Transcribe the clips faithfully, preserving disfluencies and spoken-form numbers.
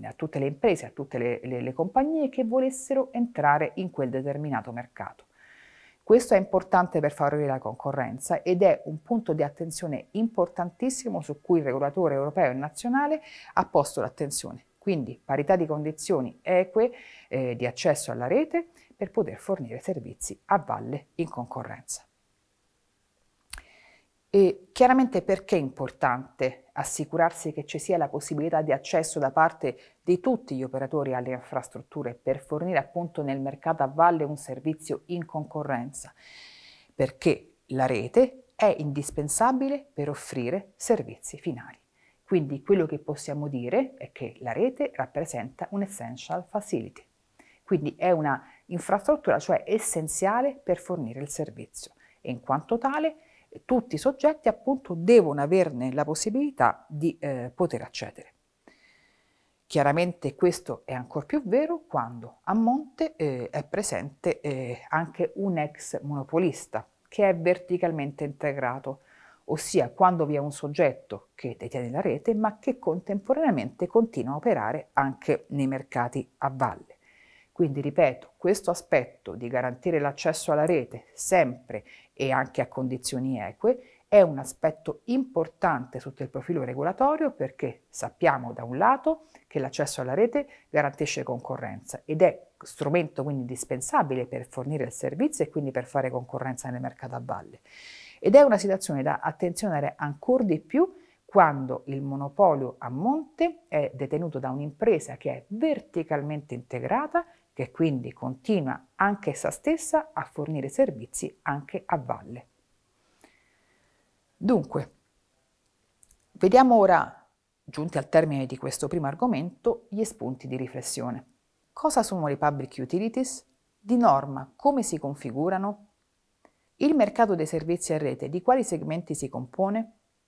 a tutte le imprese, a tutte le, le, le compagnie che volessero entrare in quel determinato mercato. Questo è importante per favorire la concorrenza ed è un punto di attenzione importantissimo su cui il regolatore europeo e nazionale ha posto l'attenzione. Quindi parità di condizioni eque eh, di accesso alla rete per poter fornire servizi a valle in concorrenza. E chiaramente perché è importante assicurarsi che ci sia la possibilità di accesso da parte di tutti gli operatori alle infrastrutture per fornire appunto nel mercato a valle un servizio in concorrenza? Perché la rete è indispensabile per offrire servizi finali. Quindi quello che possiamo dire è che la rete rappresenta un essential facility. Quindi è una infrastruttura, cioè essenziale per fornire il servizio e in quanto tale tutti i soggetti appunto devono averne la possibilità di eh, poter accedere. Chiaramente questo è ancora più vero quando a monte eh, è presente eh, anche un ex monopolista che è verticalmente integrato, ossia quando vi è un soggetto che detiene la rete ma che contemporaneamente continua a operare anche nei mercati a valle. Quindi ripeto, questo aspetto di garantire l'accesso alla rete sempre e anche a condizioni eque è un aspetto importante sotto il profilo regolatorio perché sappiamo da un lato che l'accesso alla rete garantisce concorrenza ed è strumento quindi indispensabile per fornire il servizio e quindi per fare concorrenza nel mercato a valle. Ed è una situazione da attenzionare ancora di più quando il monopolio a monte è detenuto da un'impresa che è verticalmente integrata, che quindi continua anche essa stessa a fornire servizi anche a valle. Dunque, vediamo ora, giunti al termine di questo primo argomento, gli spunti di riflessione. Cosa sono le public utilities? Di norma, come si configurano? Il mercato dei servizi a rete di quali segmenti si compone?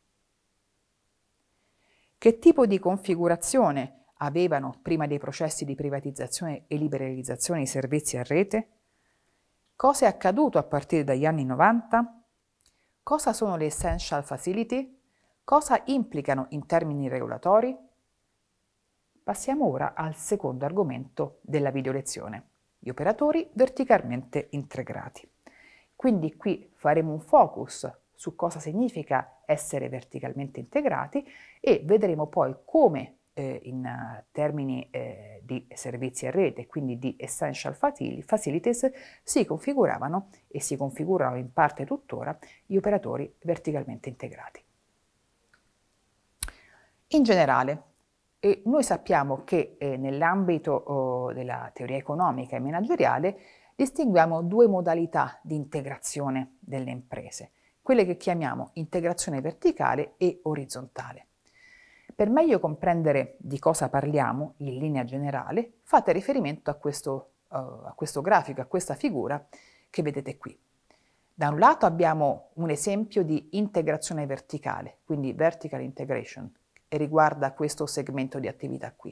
Che tipo di configurazione avevano prima dei processi di privatizzazione e liberalizzazione i servizi a rete? Cosa è accaduto a partire dagli anni novanta? Cosa sono le essential facility? Cosa implicano in termini regolatori? Passiamo ora al secondo argomento della video lezione, gli operatori verticalmente integrati. Quindi qui faremo un focus su cosa significa essere verticalmente integrati e vedremo poi come eh, in uh, termini eh, di servizi a rete, quindi di essential facilities, si configuravano e si configurano in parte tuttora gli operatori verticalmente integrati. In generale, eh, noi sappiamo che eh, nell'ambito oh, della teoria economica e manageriale distinguiamo due modalità di integrazione delle imprese, quelle che chiamiamo integrazione verticale e orizzontale. Per meglio comprendere di cosa parliamo in linea generale, fate riferimento a questo, uh, a questo grafico, a questa figura che vedete qui. Da un lato abbiamo un esempio di integrazione verticale, quindi vertical integration, e riguarda questo segmento di attività qui,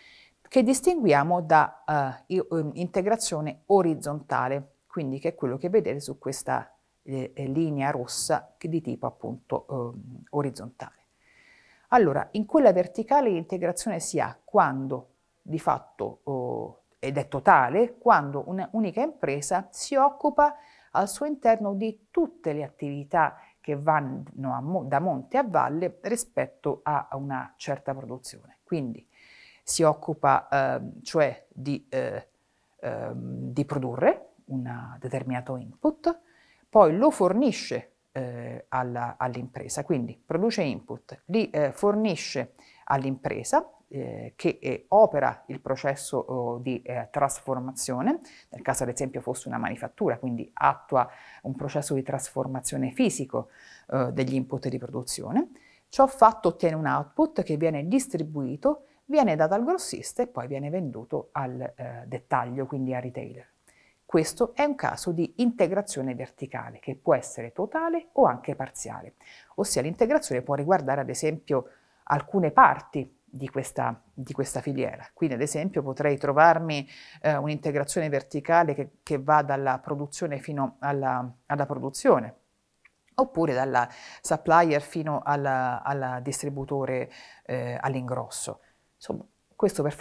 che distinguiamo da uh, integrazione orizzontale, quindi che è quello che vedete su questa eh, linea rossa di tipo appunto eh, orizzontale. Allora, in quella verticale l'integrazione si ha quando di fatto, oh, ed è totale, quando un'unica impresa si occupa al suo interno di tutte le attività che vanno a mo- da monte a valle rispetto a una certa produzione. Quindi si occupa eh, cioè di, eh, eh, di produrre un determinato input, poi lo fornisce eh, alla, all'impresa, quindi produce input, li eh, fornisce all'impresa eh, che eh, opera il processo oh, di eh, trasformazione, nel caso ad esempio fosse una manifattura, quindi attua un processo di trasformazione fisico eh, degli input di produzione. Ciò fatto ottiene un output che viene distribuito, viene dato al grossista e poi viene venduto al eh, dettaglio, quindi al retailer. Questo è un caso di integrazione verticale che può essere totale o anche parziale, ossia l'integrazione può riguardare ad esempio alcune parti di questa, di questa filiera. Quindi ad esempio potrei trovarmi eh, un'integrazione verticale che, che va dalla produzione fino alla, alla produzione, oppure dalla supplier fino al distributore eh, all'ingrosso. Insomma, questo per